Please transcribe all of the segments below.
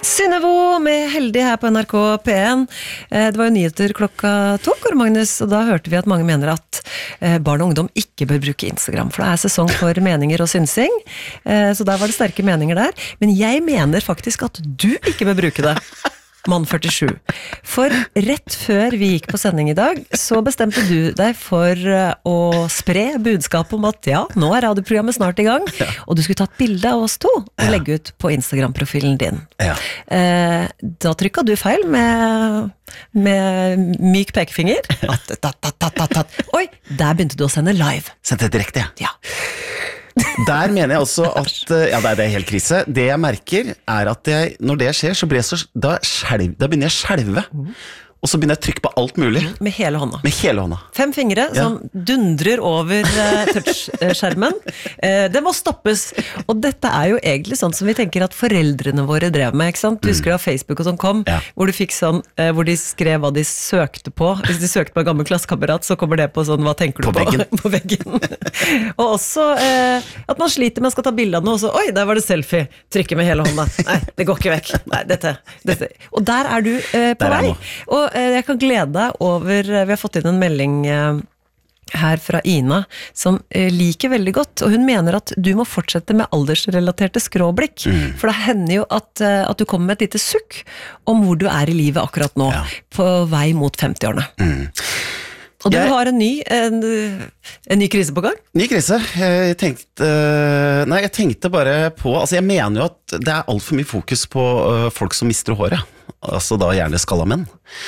Synnøve med Heldig her på NRK P1. Det var jo nyheter klokka 2, Kåre Magnus, og da hørte vi at mange mener at barn og ungdom ikke bør bruke Instagram, for det er sesong for meninger og synsing, så der var det sterke meninger der. Men jeg mener faktisk at du ikke bør bruke det. Mann 47. For rett før vi gikk på sending i dag, så bestemte du deg for å spre budskap om at ja, nå er radioprogrammet snart i gang, og du skulle ta et bilde av oss to og legge ut på Instagram-profilen din. Da trykket du feil med myk pekefinger. Oi, der begynte du å sende live. Sendte direkte, ja. Der mener jeg også at ja, det er helt krise. Det jeg merker er at når det skjer, så blir jeg da begynner jeg å skjelve. Og så begynner jeg å trykke på alt mulig. Med hele hånda. Med hele hånda. 5 fingre som dundrer over touchskjermen. Det må stoppes. Og dette er jo egentlig sånn som vi tenker at foreldrene våre drev med, ikke sant? Du husker da Facebook og sånn kom, hvor du fikk sånn, hvor de skrev hva de søkte på. Hvis de søkte på en gammel klassekamerat, så kommer det på sånn, hva tenker du på? På veggen. Og også at man sliter med å skal ta bilder av noe, og så, oi, der var det selfie. Trykke med hele hånda. Nei, det går ikke vekk. Nei, dette. Og der er du på vei. Og jeg kan glede deg over, vi har fått inn en melding her fra Ina, som liker veldig godt, og hun mener at du må fortsette med aldersrelaterte skråblikk, for det hender jo at du kommer med et lite sukk om hvor du er i livet akkurat nå, på vei mot 50-årene. Og du har en ny krise på gang? Ny krise. Jeg tenkte bare på, altså jeg mener jo at det er alt for mye fokus på folk som mister håret, altså da gjerne skalla menn.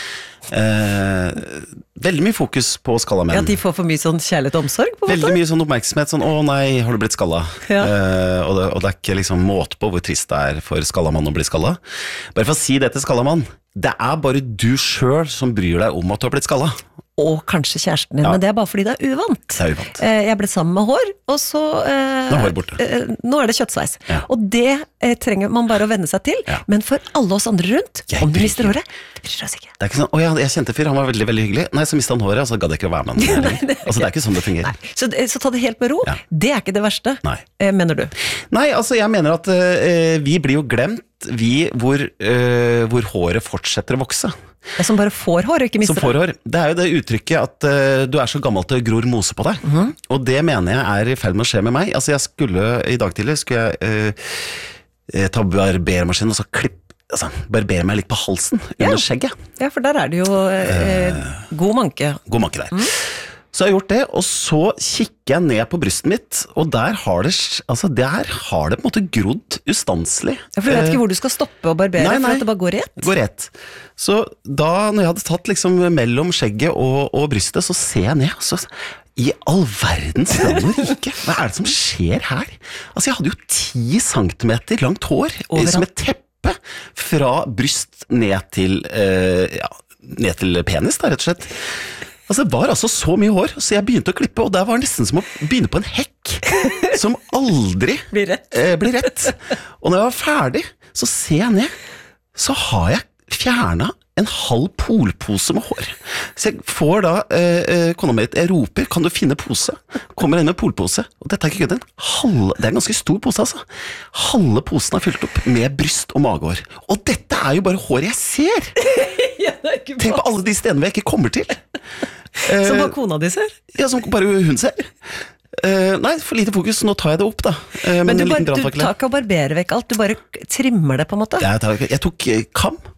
Veldig mye fokus på skalla menn. Ja, de får for mye sånn kjærlighet og omsorg på en måte? Veldig mye sånn oppmerksomhet, sånn, å nei, har du blitt skalla? Og det er ikke liksom måte på hvor trist det er for skalla mann å bli skalla. Bare for å si det til skalla mann, det er bare du selv som bryr deg om at du har blitt skalla. Og kanskje kjæresten din, men det er bare fordi det er uvant. Det er uvant. Jeg ble sammen med hår, og så nå er håret borte. Nå er det kjøttsveis. Og det trenger man bare å venne seg til, men for alle oss andre rundt, om du mister håret, det bryr seg ikke. Det er ikke sånn, jeg kjente fyr, han var veldig, veldig hyggelig. Nei, så mistet han håret, og så gadd jeg ikke å være med han. Altså, det er ikke sånn det fungerer. Så ta det helt med ro. Det er ikke det verste, mener du? Nei, altså jeg mener at vi blir jo glemt, hvor håret fortsetter å vokse. Som bare får hår, og ikke mister det. Som får hår. Det er jo det uttrykket at du er så gammel til gror mose på deg. Og det mener jeg er i ferd med å skje med meg. Altså i dag tidlig skulle jeg ta barbermaskinen og så barbere meg litt på halsen under skjegget. Ja, for der er det jo god manke. God manke der. Så jeg har gjort det, og så kikker jeg ned på brystet mitt, og der har det på en måte grodd ustanselig. Ja, for du vet ikke hvor du skal stoppe og barbere, for at det bare går rett? Går rett. Så da, når jeg hadde tatt liksom mellom skjegget og brystet, så ser jeg ned, så i all verdens land og rike, hva er det som skjer her? Altså, jeg hadde jo 10 centimeter langt hår, som et teppe, fra bryst ned til penis, da, rett og slett. Altså, det var altså så mye hår, så jeg begynte å klippe, og det var nesten som å begynne på en hekk, som aldri blir rett. Og når jeg var ferdig, så ser jeg ned, så har jeg fjernet en halv polpose med hår. Så jeg får da, kona mi, jeg roper, kan du finne pose? Kommer inn med polpose, og dette er ikke gøy, det er en ganske stor pose altså. Halve posen er fylt opp med bryst og magehår. Og dette er jo bare hår jeg ser! Tenk på alle de stedene jeg ikke kommer til. Som bare kona di ser? Ja, som bare hun ser. Nei, for lite fokus, nå tar jeg det opp da. Men du tar ikke å barbere vekk alt, du bare trimmer det på en måte? Jeg tok kam,